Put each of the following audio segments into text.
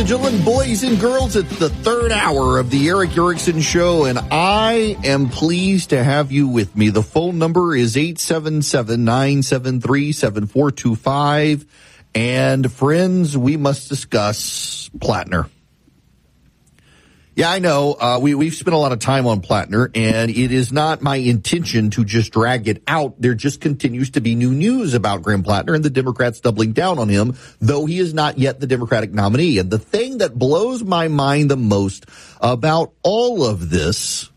and gentlemen, boys and girls, it's the third hour of the Erick Erickson Show, and I am pleased to have you with me. The phone number is 877-973-7425. And friends, we must discuss Plattner. Yeah, I know. We've spent a lot of time on Plattner, and it is not my intention to just drag it out. There just continues to be new news about Graham Plattner and the Democrats doubling down on him, though he is not yet the Democratic nominee. And the thing that blows my mind the most about all of this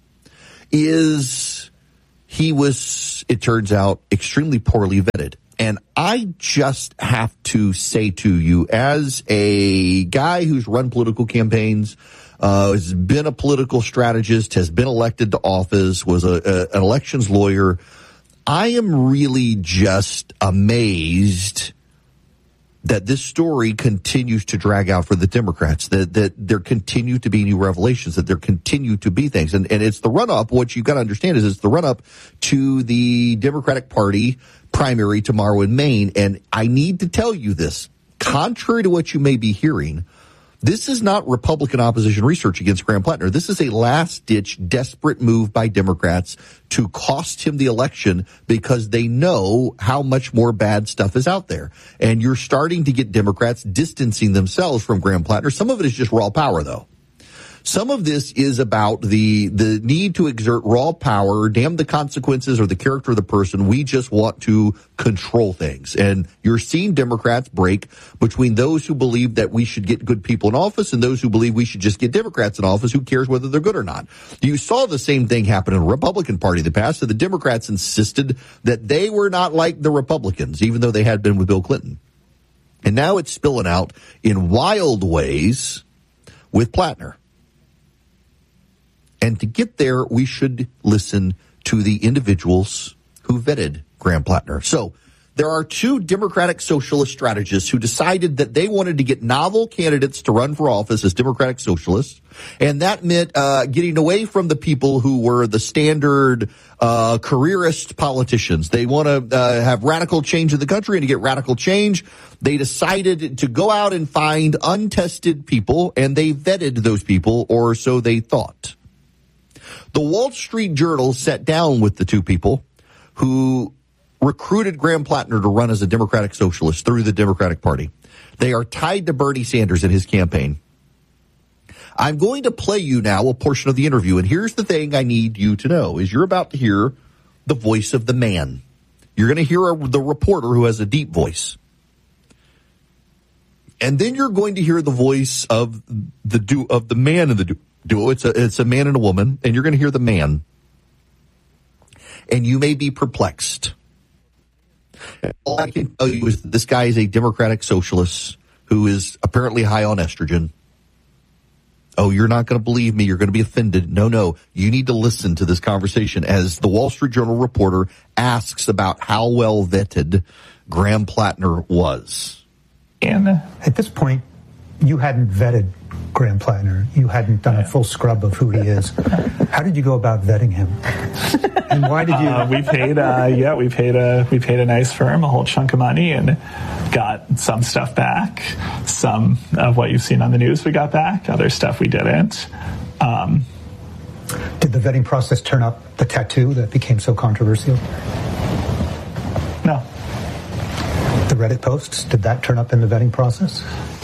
is he was, it turns out, extremely poorly vetted. And I just have to say to you, as a guy who's run political campaigns, has been a political strategist, has been elected to office, was an elections lawyer, I am really just amazed that this story continues to drag out for the Democrats, that there continue to be new revelations, that there continue to be things. And it's the run-up. What you've got to understand is it's the run-up to the Democratic Party primary tomorrow in Maine. And I need to tell you this, contrary to what you may be hearing, this is not Republican opposition research against Graham Plattner. This is a last-ditch, desperate move by Democrats to cost him the election because they know how much more bad stuff is out there. And you're starting to get Democrats distancing themselves from Graham Plattner. Some of it is just raw power, though. Some of this is about the need to exert raw power, damn the consequences or the character of the person. We just want to control things. And you're seeing Democrats break between those who believe that we should get good people in office and those who believe we should just get Democrats in office. Who cares whether they're good or not? You saw the same thing happen in the Republican Party in the past. So the Democrats insisted that they were not like the Republicans, even though they had been with Bill Clinton. And now it's spilling out in wild ways with Plattner. And to get there, we should listen to the individuals who vetted Graham Plattner. So there are two Democratic socialist strategists who decided that they wanted to get novel candidates to run for office as Democratic socialists. And that meant getting away from the people who were the standard careerist politicians. They want to have radical change in the country, and to get radical change, they decided to go out and find untested people, and they vetted those people, or so they thought. The Wall Street Journal sat down with the two people who recruited Graham Plattner to run as a Democratic socialist through the Democratic Party. They are tied to Bernie Sanders in his campaign. I'm going to play you now a portion of the interview, and here's the thing I need you to know, is you're about to hear the voice of the man. You're going to hear the reporter who has a deep voice. And then you're going to hear the voice of the man in the duo. It's a man and a woman, and you're going to hear the man. And you may be perplexed. All I can tell you is that this guy is a Democratic socialist who is apparently high on estrogen. Oh, you're not going to believe me. You're going to be offended. No. You need to listen to this conversation as the Wall Street Journal reporter asks about how well vetted Graham Plattner was. And at this point, you hadn't vetted Graham Plattner. You hadn't done a full scrub of who he is. How did you go about vetting him? And why did you? We paid a nice firm a whole chunk of money and got some stuff back. Some of what you've seen on the news we got back. Other stuff we didn't. Did the vetting process turn up the tattoo that became so controversial? No. The Reddit posts, did that turn up in the vetting process?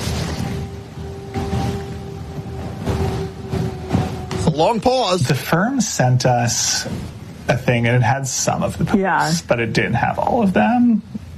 Long pause. The firm sent us a thing, and it had some of the posts, but it didn't have all of them.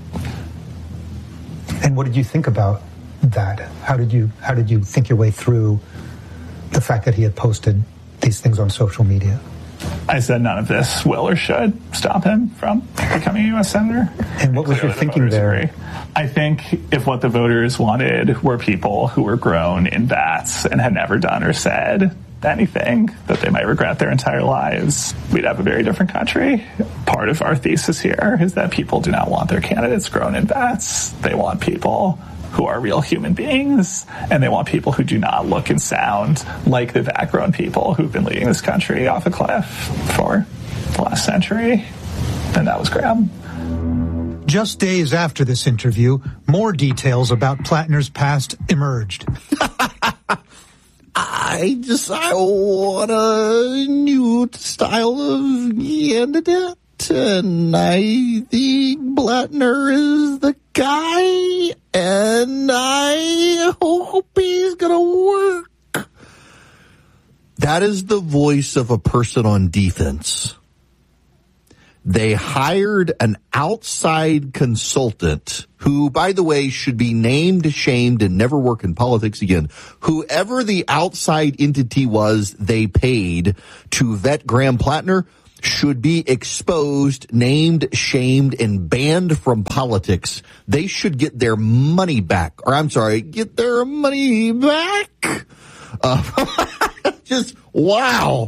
And what did you think about that? How did you think your way through the fact that he had posted these things on social media? I said none of this will or should stop him from becoming a U.S. Senator. And what was your thinking there? Agree. I think if what the voters wanted were people who were grown in vats and had never done or said anything that they might regret their entire lives, we'd have a very different country. Part of our thesis here is that people do not want their candidates grown in vats. They want people who are real human beings, and they want people who do not look and sound like the vat-grown people who've been leading this country off a cliff for the last century. And that was Graham. Just days after this interview, more details about Plattner's past emerged. I want a new style of candidate, and I think Plattner is the guy, and I hope he's gonna work. That is the voice of a person on defense. They hired an outside consultant who, by the way, should be named, shamed, and never work in politics again. Whoever the outside entity was they paid to vet Graham Plattner should be exposed, named, shamed, and banned from politics. They should get their money back. Get their money back. Just wow.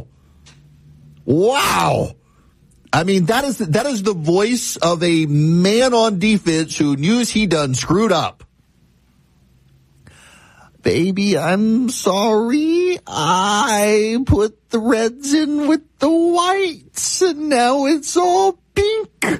Wow. I mean, that is the voice of a man on defense who knew he done screwed up. Baby, I'm sorry. I put the reds in with the whites, and now it's all pink.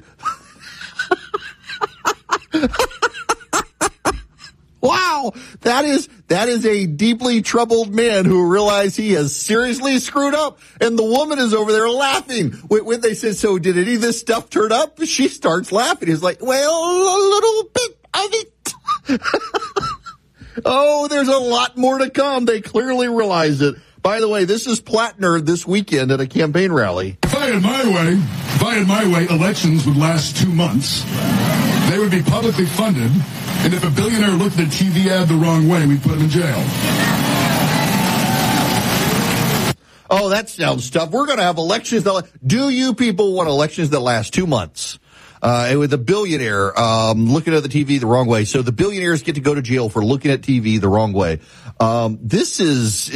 Wow, that is a deeply troubled man who realized he has seriously screwed up, and the woman is over there laughing. When they said, so did any of this stuff turn up? She starts laughing. He's like, well, a little bit of it. Oh, there's a lot more to come. They clearly realize it. By the way, this is Plattner this weekend at a campaign rally. If I had my way, elections would last 2 months. They would be publicly funded. And if a billionaire looked at a TV ad the wrong way, we'd put him in jail. Oh, that sounds tough. We're going to have elections do you people want elections that last 2 months? With a billionaire looking at the TV the wrong way. So the billionaires get to go to jail for looking at TV the wrong way. This is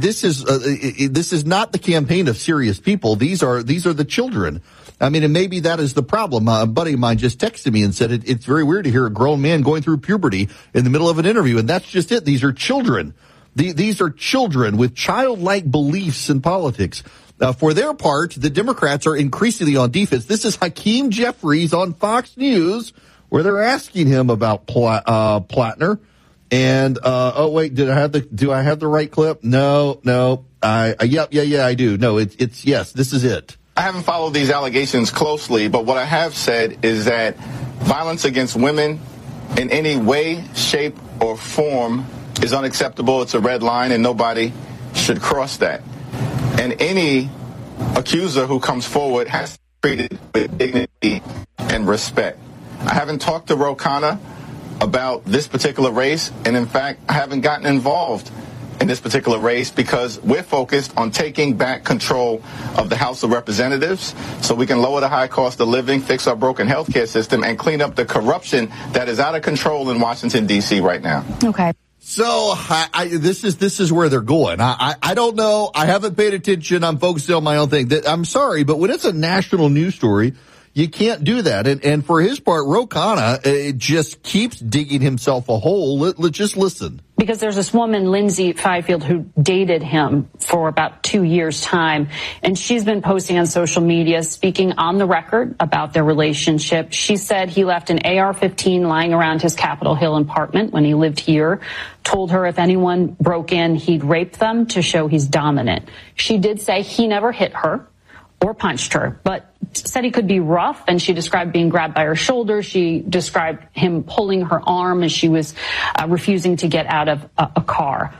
not the campaign of serious people. These are the children. I mean, and maybe that is the problem. A buddy of mine just texted me and said it's very weird to hear a grown man going through puberty in the middle of an interview, and that's just it. These are children. These are children with childlike beliefs in politics. For their part, the Democrats are increasingly on defense. This is Hakeem Jeffries on Fox News, where they're asking him about Plattner. And wait, do I have the right clip? No. Yeah, I do. No, it's yes, this is it. I haven't followed these allegations closely, but what I have said is that violence against women in any way, shape, or form is unacceptable. It's a red line, and nobody should cross that. And any accuser who comes forward has to be treated with dignity and respect. I haven't talked to Ro Khanna about this particular race, and in fact, I haven't gotten involved in this particular race because we're focused on taking back control of the House of Representatives so we can lower the high cost of living, fix our broken healthcare system, and clean up the corruption that is out of control in Washington, D.C. right now. Okay. So this is where they're going. I don't know. I haven't paid attention. I'm focusing on my own thing. I'm sorry, but when it's a national news story, you can't do that. And for his part, Ro Khanna just keeps digging himself a hole. Let's just listen. Because there's this woman, Lindsay Fifield, who dated him for about 2 years' time. And she's been posting on social media, speaking on the record about their relationship. She said he left an AR-15 lying around his Capitol Hill apartment when he lived here, told her if anyone broke in, he'd rape them to show he's dominant. She did say he never hit her or punched her, but said he could be rough, and she described being grabbed by her shoulder. She described him pulling her arm as she was refusing to get out of a car.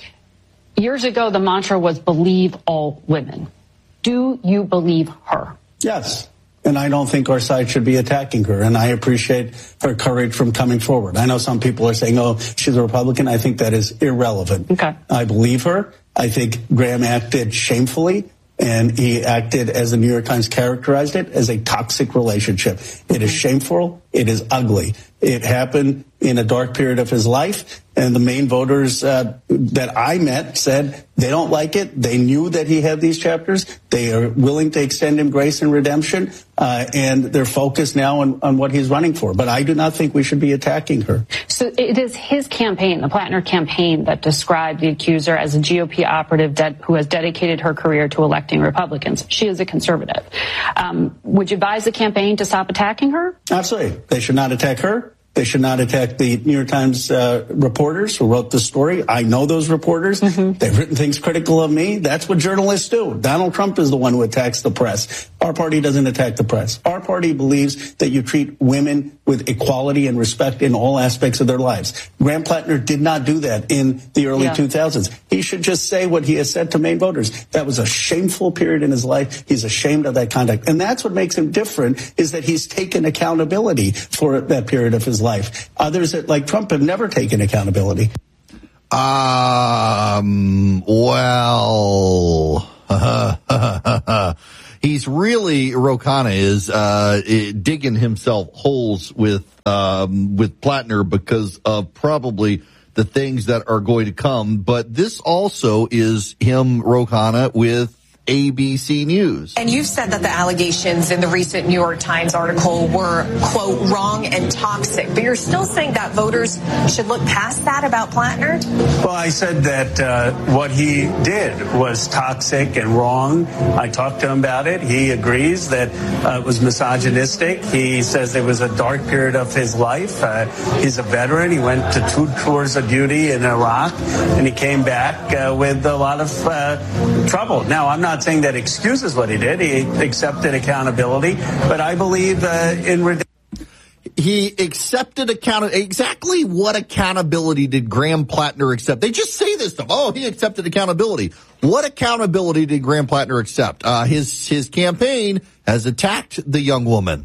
Years ago, the mantra was believe all women. Do you believe her? Yes. And I don't think our side should be attacking her. And I appreciate her courage from coming forward. I know some people are saying, oh, she's a Republican. I think that is irrelevant. Okay. I believe her. I think Graham acted shamefully. And he acted, as the New York Times characterized it, as a toxic relationship. It is shameful. It is ugly. It happened in a dark period of his life. And the Maine voters that I met said they don't like it. They knew that he had these chapters. They are willing to extend him grace and redemption, and they're focused now on what he's running for. But I do not think we should be attacking her. So it is his campaign, the Plattner campaign, that described the accuser as a GOP operative who has dedicated her career to electing Republicans. She is a conservative. Would you advise the campaign to stop attacking her? Absolutely. They should not attack her. They should not attack the New York Times reporters who wrote the story. I know those reporters. Mm-hmm. They've written things critical of me. That's what journalists do. Donald Trump is the one who attacks the press. Our party doesn't attack the press. Our party believes that you treat women with equality and respect in all aspects of their lives. Graham Plattner did not do that in the early 2000s. He should just say what he has said to Maine voters. That was a shameful period in his life. He's ashamed of that conduct. And that's what makes him different, is that he's taken accountability for that period of his life. Others that, like Trump, have never taken accountability. He's really, Ro Khanna is digging himself holes with Plattner because of probably the things that are going to come. But this also is him, Ro Khanna, with ABC News. And you've said that the allegations in the recent New York Times article were, quote, wrong and toxic. But you're still saying that voters should look past that about Plattner? Well, I said that what he did was toxic and wrong. I talked to him about it. He agrees that it was misogynistic. He says it was a dark period of his life. He's a veteran. He went to 2 tours of duty in Iraq, and he came back with a lot of trouble. Now, I'm not saying that excuses what he did. He accepted accountability, but I believe he accepted accountability. Exactly what accountability did Graham Plattner accept? They just say this stuff. Oh, he accepted accountability. What accountability did Graham Plattner accept? His campaign has attacked the young woman.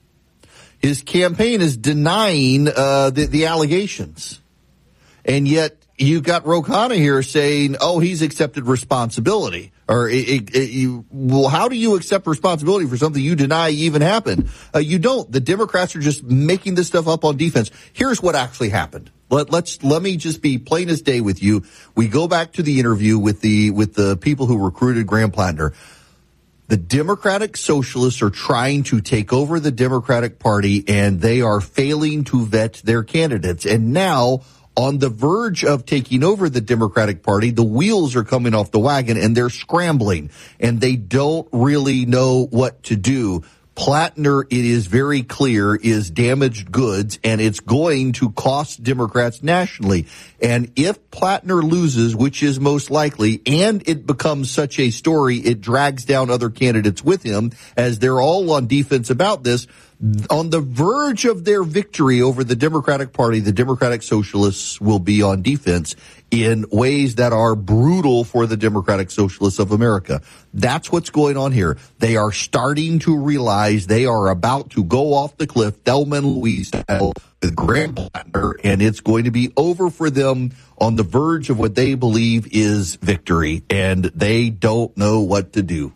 His campaign is denying the allegations. And yet you got Ro Khanna here saying, oh, he's accepted responsibility. Or well, how do you accept responsibility for something you deny even happened? You don't. The Democrats are just making this stuff up on defense. Here's what actually happened. Let me just be plain as day with you. We go back to the interview with the people who recruited Graham Plattner. The Democratic Socialists are trying to take over the Democratic Party, and they are failing to vet their candidates. And now, on the verge of taking over the Democratic Party, the wheels are coming off the wagon and they're scrambling and they don't really know what to do. Plattner, it is very clear, is damaged goods, and it's going to cost Democrats nationally. And if Plattner loses, which is most likely, and it becomes such a story, it drags down other candidates with him, as they're all on defense about this. On the verge of their victory over the Democratic Party, the Democratic Socialists will be on defense in ways that are brutal for the Democratic Socialists of America. That's what's going on here. They are starting to realize they are about to go off the cliff, Thelma and Louise style, with Graham Plattner, and it's going to be over for them on the verge of what they believe is victory, and they don't know what to do.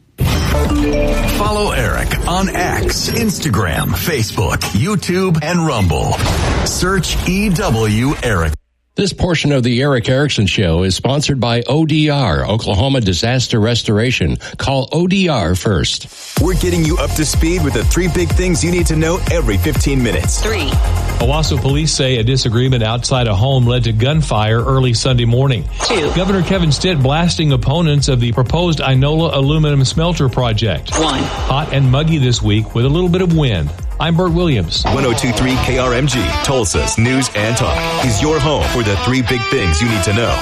Follow Eric on X, Instagram, Facebook, YouTube, and Rumble. Search EW Eric. This portion of the Eric Erickson Show is sponsored by ODR, Oklahoma Disaster Restoration. Call ODR first. We're getting you up to speed with the 3 big things you need to know every 15 minutes. 3. Owasso police say a disagreement outside a home led to gunfire early Sunday morning. 2. Governor Kevin Stitt blasting opponents of the proposed Inola aluminum smelter project. 1. Hot and muggy this week with a little bit of wind. I'm Bert Williams. 102.3 KRMG, Tulsa's News and Talk, is your home for the 3 big things you need to know.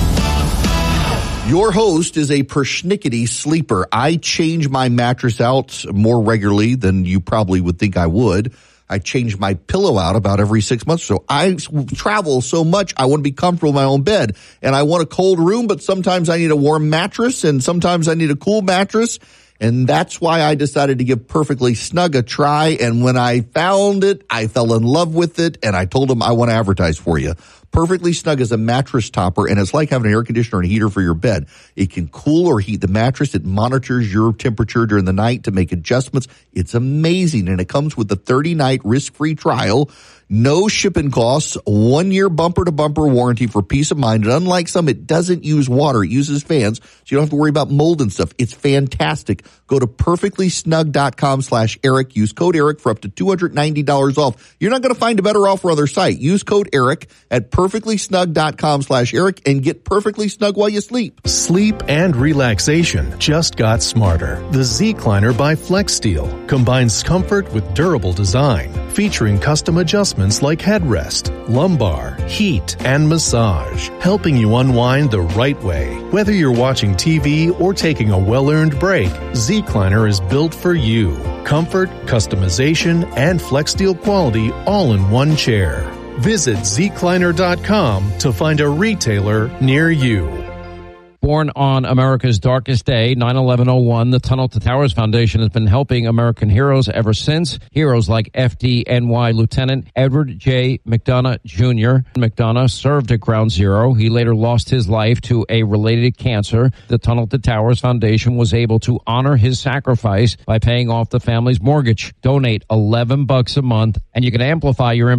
Your host is a persnickety sleeper. I change my mattress out more regularly than you probably would think I would. I change my pillow out about every 6 months or so. I travel so much, I want to be comfortable in my own bed. And I want a cold room, but sometimes I need a warm mattress, and sometimes I need a cool mattress. And that's why I decided to give Perfectly Snug a try. And when I found it, I fell in love with it. And I told them I want to advertise for you. Perfectly Snug is a mattress topper, and it's like having an air conditioner and a heater for your bed. It can cool or heat the mattress. It monitors your temperature during the night to make adjustments. It's amazing, and it comes with a 30-night risk-free trial. No shipping costs, 1 year bumper-to-bumper warranty for peace of mind. And unlike some, it doesn't use water. It uses fans, so you don't have to worry about mold and stuff. It's fantastic. Go to perfectlysnug.com/Eric. Use code Eric for up to $290 off. You're not going to find a better offer on other site. Use code Eric at perfectlysnug.com/Eric and get perfectly snug while you sleep. Sleep and relaxation just got smarter. The Zecliner by FlexSteel combines comfort with durable design, featuring custom adjustments like headrest, lumbar, heat, and massage, helping you unwind the right way. Whether you're watching TV or taking a well-earned break, Zecliner is built for you. Comfort, customization, and FlexSteel quality all in one chair. Visit Zecliner.com to find a retailer near you. Born on America's darkest day, 9/11/01, the Tunnel to Towers Foundation has been helping American heroes ever since. Heroes like FDNY Lieutenant Edward J. McDonough Jr. McDonough served at Ground Zero. He later lost his life to a related cancer. The Tunnel to Towers Foundation was able to honor his sacrifice by paying off the family's mortgage. Donate $11 a month, and you can amplify your